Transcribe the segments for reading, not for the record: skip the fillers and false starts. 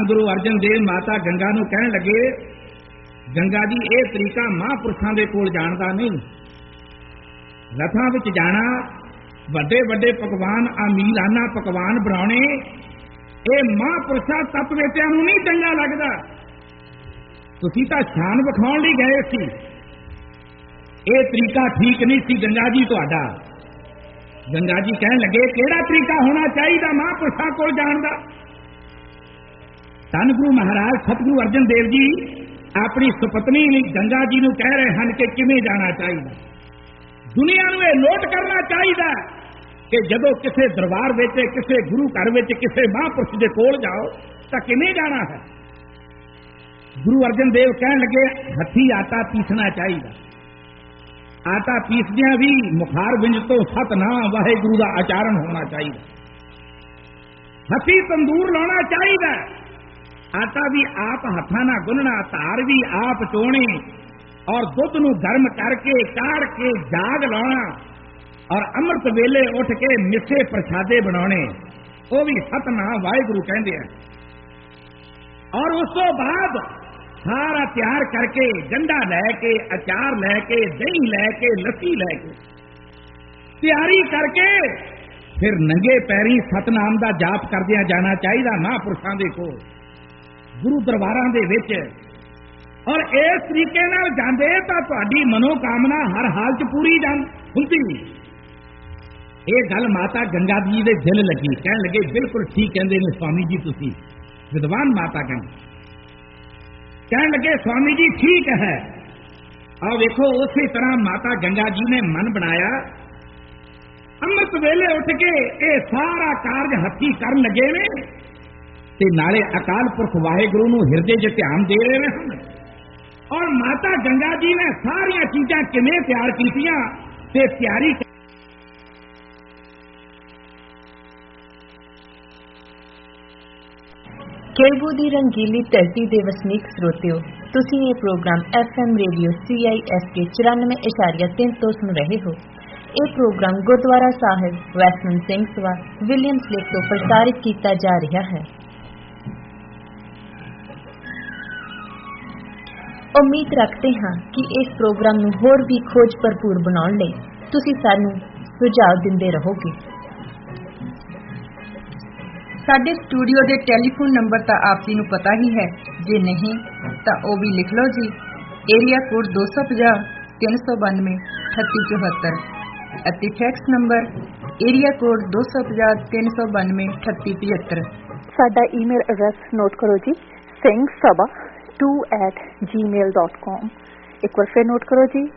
ਧੰਨ ਗੁਰੂ ਅਰਜਨ ਦੇਵ ਮਾਤਾ ਗੰਗਾ ਨੂੰ ਕਹਿਣ ਲੱਗੇ, ਗੰਗਾ ਜੀ ਇਹ ਤਰੀਕਾ ਮਹਾਂਪੁਰਸ਼ਾਂ ਦੇ ਕੋਲ ਜਾਣ ਦਾ ਨਹੀਂ। ਰਥਾਂ ਵਿੱਚ ਜਾਣਾ, ਵੱਡੇ ਵੱਡੇ ਪਕਵਾਨ, ਅਮੀਰਾਨਾ ਪਕਵਾਨ ਬਣਾਉਣੇ, ਇਹ ਮਹਾਂਪੁਰਸ਼ਾਂ ਤਪਵੇਤਿਆਂ ਨੂੰ ਨਹੀਂ ਚੰਗਾ ਲੱਗਦਾ। ਤੁਸੀਂ ਤਾਂ ਸ਼ਾਨ ਵਿਖਾਉਣ ਲਈ ਗਏ ਸੀ, ਇਹ ਤਰੀਕਾ ਠੀਕ ਨਹੀਂ ਸੀ ਗੰਗਾ ਜੀ ਤੁਹਾਡਾ। ਗੰਗਾ ਜੀ ਕਹਿਣ ਲੱਗੇ, ਕਿਹੜਾ ਤਰੀਕਾ ਹੋਣਾ ਚਾਹੀਦਾ ਮਹਾਂਪੁਰਸ਼ਾਂ ਕੋਲ ਜਾਣ ਦਾ? ਧੰਨ ਗੁਰੂ ਮਹਾਰਾਜ ਸਤਿਗੁਰੂ ਅਰਜਨ ਦੇਵ ਜੀ ਆਪਣੀ ਸੁਪਤਨੀ ਗੰਗਾ ਜੀ ਨੂੰ ਕਹਿ ਰਹੇ ਹਨ ਕਿ ਕਿਵੇਂ ਜਾਣਾ ਚਾਹੀਦਾ। ਦੁਨੀਆ ਨੂੰ ਇਹ ਨੋਟ ਕਰਨਾ ਚਾਹੀਦਾ ਕਿ ਜਦੋਂ ਕਿਸੇ ਦਰਬਾਰ ਵਿੱਚ, ਕਿਸੇ ਗੁਰੂ ਘਰ ਵਿੱਚ, ਕਿਸੇ ਮਹਾਂਪੁਰਸ਼ ਦੇ ਕੋਲ ਜਾਓ ਤਾਂ ਕਿਵੇਂ ਜਾਣਾ ਹੈ। ਗੁਰੂ ਅਰਜਨ ਦੇਵ ਕਹਿਣ ਲੱਗੇ, ਹੱਥੀਂ ਆਟਾ ਪੀਸਣਾ ਚਾਹੀਦਾ। ਆਟਾ ਪੀਸਦਿਆਂ ਵੀ ਮੁਖਾਰ ਵਿੰਜ ਤੋਂ ਸਤਿਨਾਮ ਵਾਹਿਗੁਰੂ ਦਾ ਆਚਾਰਨ ਹੋਣਾ ਚਾਹੀਦਾ। ਹੱਥੀਂ ਤੰਦੂਰ ਲਾਉਣਾ ਚਾਹੀਦਾ। ਆਟਾ ਵੀ ਆਪ ਹੱਥਾਂ ਨਾਲ ਗੁੰਨਣਾ, ਧਾਰ ਵੀ ਆਪ ਚੋਣੀ, ਔਰ ਦੁੱਧ ਨੂੰ ਗਰਮ ਕਰਕੇ ਕਾੜ ਕੇ ਜਾਗ ਲਾਉਣਾ, ਔਰ ਅੰਮ੍ਰਿਤ ਵੇਲੇ ਉੱਠ ਕੇ ਮਿੱਠੇ ਪ੍ਰਸ਼ਾਦੇ ਬਣਾਉਣੇ, ਉਹ ਵੀ ਸਤਿਨਾਮ ਵਾਹਿਗੁਰੂ ਕਹਿੰਦੇ ਆ। ਔਰ ਉਸ ਤੋਂ ਬਾਅਦ ਸਾਰਾ ਤਿਆਰ ਕਰਕੇ, ਗੰਢਾ ਲੈ ਕੇ, ਅਚਾਰ ਲੈ ਕੇ, ਦਹੀਂ ਲੈ ਕੇ, ਲੱਸੀ ਲੈ ਕੇ ਤਿਆਰੀ ਕਰਕੇ ਫਿਰ ਨੰਗੇ ਪੈਰੀ ਸਤਿਨਾਮ ਦਾ ਜਾਪ ਕਰਦਿਆਂ ਜਾਣਾ ਚਾਹੀਦਾ ਮਹਾਂਪੁਰਸ਼ਾਂ ਦੇ ਕੋਲ, ਗੁਰੂ ਦਰਬਾਰਾਂ ਦੇ ਵਿੱਚ। ਔਰ ਇਸ ਤਰੀਕੇ ਨਾਲ ਜਾਂਦੇ ਤਾਂ ਤੁਹਾਡੀ ਮਨੋਕਾਮਨਾ ਹਰ ਹਾਲ 'ਚ ਪੂਰੀ ਹੁੰਦੀ। ਇਹ ਗੱਲ ਮਾਤਾ ਗੰਗਾ ਜੀ ਦੇ ਦਿਲ ਲੱਗੀ, ਕਹਿਣ ਲੱਗੇ, ਬਿਲਕੁਲ ਠੀਕ ਕਹਿੰਦੇ ਨੇ ਸਵਾਮੀ ਜੀ ਤੁਸੀਂ। ਵਿਦਵਾਨ ਮਾਤਾ ਗੰਗਾ ਕਹਿਣ ਲੱਗੇ, ਸਵਾਮੀ ਜੀ ਠੀਕ ਹੈ। ਆਹ ਵੇਖੋ, ਉਸੇ ਤਰ੍ਹਾਂ ਮਾਤਾ ਗੰਗਾ ਜੀ ਨੇ ਮਨ ਬਣਾਇਆ, ਅੰਮ੍ਰਿਤ ਵੇਲੇ ਉੱਠ ਕੇ ਇਹ ਸਾਰਾ ਕਾਰਜ ਹੱਥੀਂ ਕਰਨ ਲੱਗੇ ਨੇ, ਤੇ ਨਾਲੇ ਅਕਾਲ ਪੁਰਖ ਵਾਹਿਗੁਰੂ ਨੂੰ ਹਿਰਦੇ 'ਚ ਧਿਆਨ ਦੇ ਰਹੇ ਹਨ। ਔਰ ਮਾਤਾ ਗੰਗਾ ਜੀ ਨੇ ਸਾਰੀਆਂ ਚੀਜ਼ਾਂ ਕਿਵੇਂ ਤਿਆਰ ਕੀਤੀਆਂ ਤੇ ਤਿਆਰੀ ਕੇਬੂ ਦੀ ਰੰਗੀਲੀ ਧਰਤੀ ਦੇ ਵਸਨੀਕ ਸਰੋਤਿਓ, ਤੁਸੀਂ ਇਹ ਪ੍ਰੋਗਰਾਮ FM ਰੇਡੀਓ CISK 94.3 ਤੋਂ ਸੁਣ ਰਹੇ ਹੋ। ਇਹ ਪ੍ਰੋਗਰਾਮ ਗੁਰਦੁਆਰਾ ਸਾਹਿਬ ਵੈਸਟਮਿੰਟ ਸਿੰਘ ਸਭਾ ਵਿਲੀਅਮਸ ਲੇਕ ਤੋਂ ਪ੍ਰਸਾਰਿਤ ਕੀਤਾ ਜਾ ਰਿਹਾ ਹੈ। ਉਮੀਦ ਰੱਖਦੇ ਹਾਂ ਕਿ ਇਸ ਪ੍ਰੋਗਰਾਮ ਨੂੰ ਹੋਰ ਵੀ ਖੋਜ ਭਰਪੂਰ ਬਣਾਉਣ ਲਈ ਤੁਸੀਂ ਸਾਨੂੰ ਸੁਝਾਅ ਦਿੰਦੇ ਰਹੋਗੇ। ਸਾਡੇ ਸਟੂਡੀਓ ਦੇ ਟੈਲੀਫੋਨ ਨੰਬਰ ਤਾਂ ਆਪ ਜੀ ਨੂੰ ਪਤਾ ਹੀ ਹੈ, ਜੇ ਨਹੀਂ ਤਾਂ ਉਹ ਵੀ ਲਿਖ ਲਓ ਜੀ। ਏਰੀਆ ਕੋਡ 250 392 3874 ਅਤੇ ਫੈਕਸ ਨੰਬਰ ਏਰੀਆ ਕੋਡ 250 392 3875। ਸਾਡਾ ਈਮੇਲ ਐਡਰੈਸ ਨੋਟ ਕਰੋ ਜੀ, singsabha2@gmail.com। ਇੱਕ ਵਾਰ ਫਿਰ ਨੋਟ ਕਰੋ ਜੀ,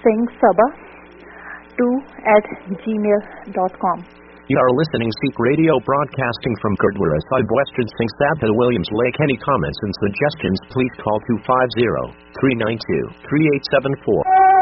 singsabha2@gmail.com। You are listening Sikh Radio broadcasting from Gurdwara Sahib Western Singh Sabha Williams Lake. Any comments and suggestions, please call 250-392-3874.